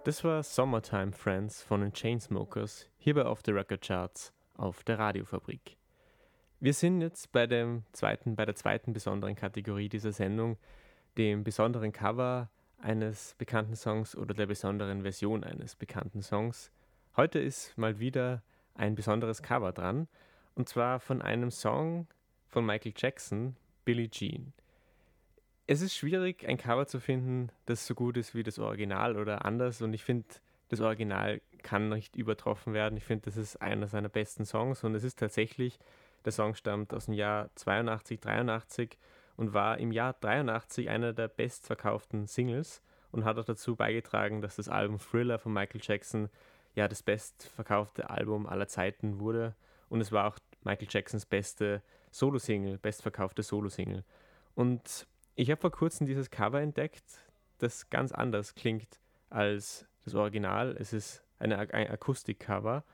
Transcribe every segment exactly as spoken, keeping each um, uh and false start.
Das war Summertime Friends von den Chainsmokers, hier bei Off the Record Charts auf der Radiofabrik. Wir sind jetzt bei, dem zweiten, bei der zweiten besonderen Kategorie dieser Sendung, dem besonderen Cover eines bekannten Songs oder der besonderen Version eines bekannten Songs. Heute ist mal wieder ein besonderes Cover dran, und zwar von einem Song von Michael Jackson, Billie Jean. Es ist schwierig, ein Cover zu finden, das so gut ist wie das Original oder anders, und ich finde, das Original kann nicht übertroffen werden. Ich finde, das ist einer seiner besten Songs, und es ist tatsächlich, der Song stammt aus dem Jahr zweiundachtzig, dreiundachtzig und war im Jahr dreiundachtzig einer der bestverkauften Singles und hat auch dazu beigetragen, dass das Album Thriller von Michael Jackson ja das bestverkaufte Album aller Zeiten wurde, und es war auch Michael Jacksons beste Solo-Single, bestverkaufte Solo-Single. Und ich habe vor kurzem dieses Cover entdeckt, das ganz anders klingt als das Original. Es ist eine, ein Akustikcover,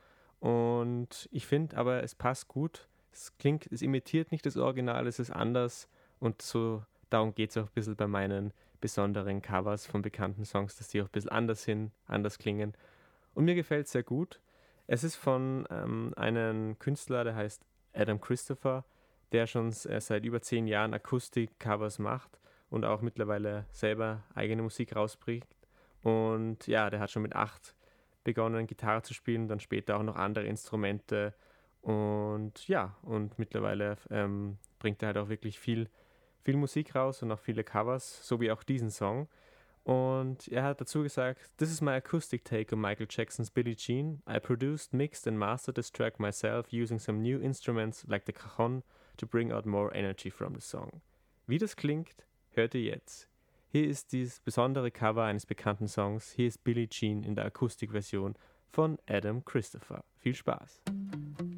und ich finde aber, es passt gut. Es klingt, es imitiert nicht das Original, es ist anders, und so darum geht es auch ein bisschen bei meinen besonderen Covers von bekannten Songs, dass die auch ein bisschen anders sind, anders klingen. Und mir gefällt es sehr gut. Es ist von ähm, einem Künstler, der heißt Adam Christopher, der schon äh, seit über zehn Jahren Akustik-Covers macht und auch mittlerweile selber eigene Musik rausbringt. Und ja, der hat schon mit acht begonnen, Gitarre zu spielen, dann später auch noch andere Instrumente. Und ja, und mittlerweile ähm, bringt er halt auch wirklich viel, viel Musik raus und auch viele Covers, so wie auch diesen Song. Und er hat dazu gesagt, "This is my acoustic take on Michael Jackson's Billie Jean. I produced, mixed and mastered this track myself using some new instruments like the cajon to bring out more energy from the song." Wie das klingt, hört ihr jetzt. Hier ist dieses besondere Cover eines bekannten Songs. Hier ist Billie Jean in der Akustikversion von Adam Christopher. Viel Spaß!